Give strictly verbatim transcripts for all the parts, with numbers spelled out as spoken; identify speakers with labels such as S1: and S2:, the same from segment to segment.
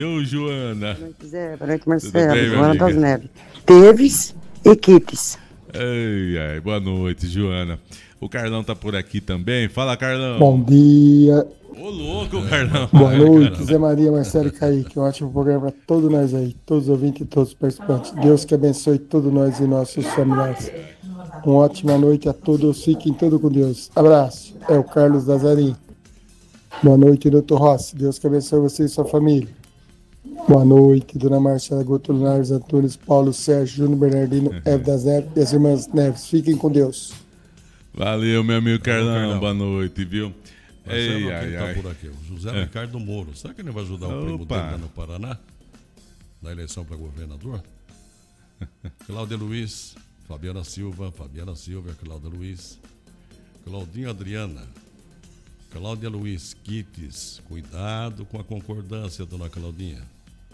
S1: Ô, Joana.
S2: Boa noite, Zé. Boa noite,
S1: Tudo
S2: Marcelo.
S1: bem, minha
S2: Joana
S1: amiga?
S2: das Neves. Teves e Kites.
S1: Ai, ai, boa noite, Joana. O Carlão tá por aqui também. Fala, Carlão.
S3: Bom dia.
S1: Ô, louco, Carlão.
S3: Boa
S1: Ai,
S3: noite,
S1: Carlão.
S3: Zé Maria, Marcelo e Kaique. Um ótimo programa para todos nós aí, todos os ouvintes e todos os participantes. Deus que abençoe todos nós e nossos familiares. Uma ótima noite a todos. Fiquem todos com Deus. Abraço. É o Carlos Lazarim. Boa noite, doutor Rossi. Deus que abençoe você e sua família. Boa noite, dona Marcela Goto Lunares, Antunes, Paulo, Sérgio, Júnior Bernardino, Eva das Neves e as irmãs Neves. Fiquem com Deus.
S1: Valeu, meu amigo Carlão.
S4: Carlão.
S1: Boa noite, viu?
S4: Marcelo,
S1: Ei,
S4: quem
S1: ai,
S4: tá
S1: ai.
S4: por aqui? O José
S1: É.
S4: Ricardo Moro. Será que ele vai ajudar o primo
S1: Opa.
S4: dele lá no Paraná? Na eleição para governador? Cláudia Luiz, Fabiana Silva, Fabiana Silva, Cláudia Luiz, Claudinho Adriana, Cláudia Luiz, Kites. Cuidado com a concordância, dona Claudinha.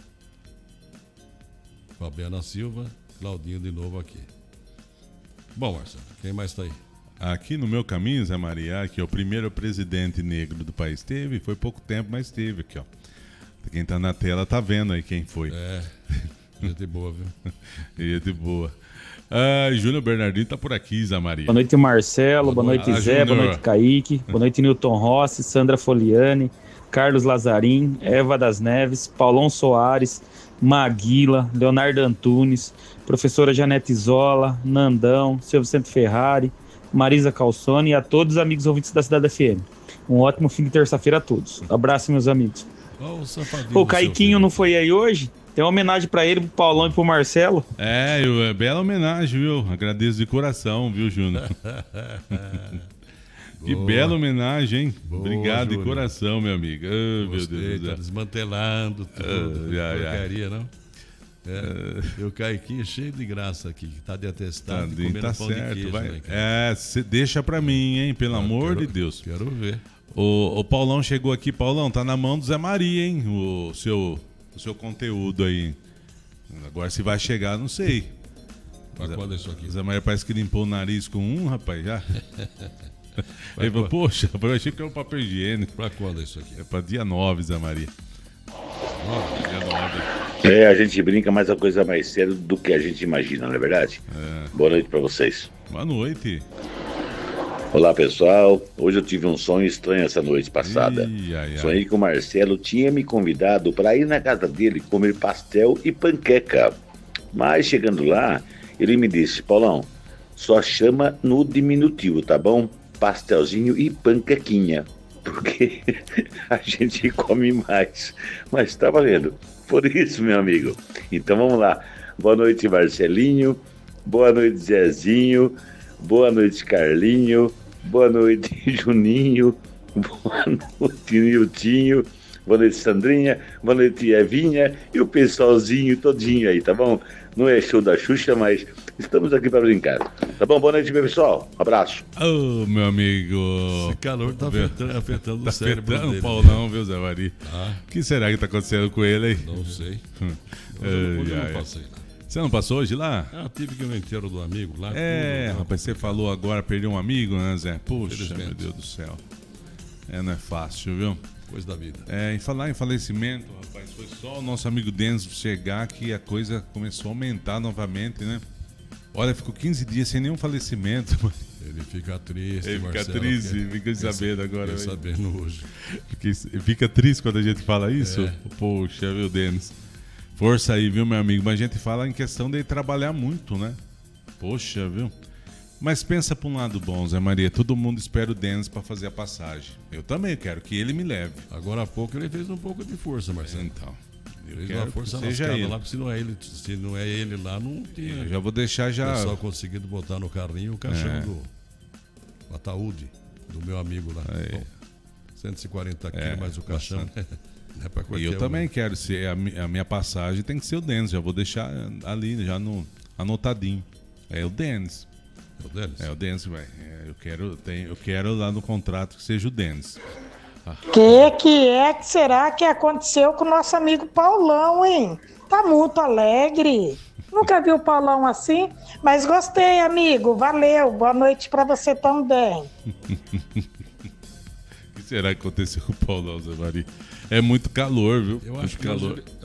S4: Fabiana Silva, Claudinho de novo aqui. Bom, Marcelo, quem mais tá aí?
S1: Aqui no meu caminho, Zé Maria, que é o primeiro presidente negro do país. Teve, foi pouco tempo, mas teve aqui, ó. Quem tá na tela tá vendo aí quem foi.
S4: É, gente boa, viu?
S1: Gente boa. Ah, Júnior Bernardino tá por aqui, Zé Maria.
S5: Boa noite, Marcelo. Boa noite,
S1: Ah,
S5: Zé. Boa
S1: Júnior.
S5: noite, Kaique. Boa noite, Newton Rossi, Sandra Foliani, Carlos Lazarim, Eva das Neves, Paulão Soares, Maguila, Leonardo Antunes, professora Janete Zola, Nandão, seu Vicente Ferrari, Marisa Calçone e a todos os amigos ouvintes da Cidade F M. Um ótimo fim de terça-feira a todos. Abraço, meus amigos.
S4: Ó, o safadinho
S5: O
S4: do seu
S5: Caiquinho
S4: filho.
S5: não foi aí hoje? Tem uma homenagem pra ele, pro Paulão e pro Marcelo.
S1: É, eu, é bela homenagem, viu? Agradeço de coração, viu, Júnior? Que
S4: Boa.
S1: bela homenagem, hein?
S4: Boa,
S1: Obrigado de
S4: Júnior.
S1: coração, meu amigo. Ah, meu
S4: Gostei,
S1: Deus do
S4: tá
S1: céu.
S4: desmantelando tudo.
S1: Ah, ai, ai.
S4: Porcaria, não? É. E o Caiquinho cheio de graça aqui, que tá de atestado,
S1: Tá,
S4: e comendo
S1: tá
S4: pão de
S1: certo,
S4: queijo,
S1: vai.
S4: né, cara?
S1: É, cê deixa pra mim, hein? Pelo
S4: Ah,
S1: amor
S4: quero-
S1: de Deus.
S4: Quero ver.
S1: O, o Paulão chegou aqui. Paulão, tá na mão do Zé Maria, hein? O seu, o seu conteúdo aí. Agora se vai chegar, não sei.
S4: Pra quando é isso aqui?
S1: O Zé Maria parece que limpou o nariz com um, rapaz, já.
S4: Vai
S1: Ele falou,
S4: quando?
S1: poxa, eu achei que era um papel higiênico.
S4: Pra quando é isso aqui?
S1: É pra dia nove, Zé Maria. Dia nove.
S6: É, a gente brinca, mas a coisa é mais séria do que a gente imagina, não é verdade? Boa noite pra vocês.
S1: Boa noite.
S6: Olá, pessoal. Hoje eu tive um sonho estranho essa noite passada.
S1: Ih, ai, ai.
S6: Sonhei que o Marcelo tinha me convidado para ir na casa dele comer pastel e panqueca. Mas chegando lá, ele me disse: Paulão, só chama no diminutivo, tá bom? Pastelzinho e panquequinha. Porque a gente come mais. Mas tá valendo. Por isso, meu amigo. Então vamos lá. Boa noite, Marcelinho. Boa noite, Zezinho. Boa noite, Carlinho. Boa noite, Juninho. Boa noite, Niltinho. Boa noite, Sandrinha. Boa noite, Evinha. E o pessoalzinho todinho aí, tá bom? Não é show da Xuxa, mas estamos aqui para brincar. Tá bom? Boa noite, meu pessoal. Um abraço.
S1: Ô, meu amigo.
S4: Esse calor tá
S1: Viu?
S4: afetando, afetando
S1: Tá
S4: o cérebro
S1: afetando
S4: dele.
S1: o Paulão, viu, Zé Maria?
S4: Ah.
S1: O que será que tá acontecendo com ele aí?
S4: Não sei.
S1: Hum.
S4: Hoje, eu-
S1: Ai,
S4: hoje eu
S1: ai, ai.
S4: não passei lá.
S1: Você não passou hoje lá?
S4: Ah, tive que ir no enterro do amigo lá.
S1: É,
S4: tudo,
S1: rapaz, você falou agora, perdeu um amigo, né, Zé? Puxa,
S4: Infelizmente.
S1: meu Deus do céu. É, não é fácil, viu?
S4: Coisa da vida.
S1: É, em falar em falecimento, rapaz, foi só o nosso amigo Denis chegar que a coisa começou a aumentar novamente, né? Olha, ficou quinze dias sem nenhum falecimento.
S4: Ele fica triste,
S1: Ele fica
S4: Marcelo,
S1: triste,
S4: porque-
S1: fica sabendo agora,
S4: Fiquei
S1: hein?
S4: sabendo hoje.
S1: Fiquei- Fica triste quando a gente fala isso?
S4: É.
S1: Poxa, viu, Denis? Força aí, viu, meu amigo? Mas a gente fala em questão de trabalhar muito, né? Poxa, viu? Mas pensa pra um lado bom, Zé Maria. Todo mundo espera o Denis pra fazer a passagem. Eu também quero que ele me leve.
S4: Agora há pouco ele fez um pouco de força, Marcelo.
S1: Então, eu
S4: Fez
S1: quero
S4: uma força
S1: que seja
S4: lascada
S1: ele.
S4: lá, porque se não, é ele, se não é ele lá, não tinha.
S1: Eu já vou deixar
S4: O
S1: já...
S4: pessoal conseguindo botar no carrinho o caixão
S1: É.
S4: do o ataúde do meu amigo lá.
S1: É.
S4: Bom, cento e quarenta quilos
S1: É,
S4: mais o caixão. Não é pra
S1: E
S4: qualquer
S1: eu
S4: um.
S1: também quero ser, a, mi- a minha passagem tem que ser o Denis, já vou deixar ali, já no, anotadinho. É o Denis.
S4: É o Denis?
S1: É o Denis, vai. É, eu, quero, tem, eu quero lá no contrato que seja o Denis.
S7: Que que é que será que aconteceu com o nosso amigo Paulão, hein? Tá muito alegre. Nunca vi o Paulão assim, mas gostei, amigo. Valeu. Boa noite pra você também.
S1: O que será que aconteceu com o Paulão, Zé Maria? É muito calor, viu?
S4: Eu
S1: muito
S4: acho que
S1: calor.
S4: hoje,